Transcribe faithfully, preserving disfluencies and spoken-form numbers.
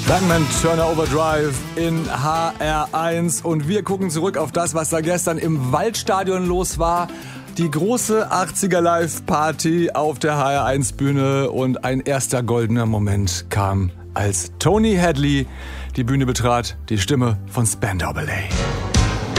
Bangman Turner Overdrive in H R eins und wir gucken zurück auf das, was da gestern im Waldstadion los war. Die große achtziger Live-Party auf der H R eins Bühne und ein erster goldener Moment kam, als Tony Hadley die Bühne betrat, die Stimme von Spandau Ballet.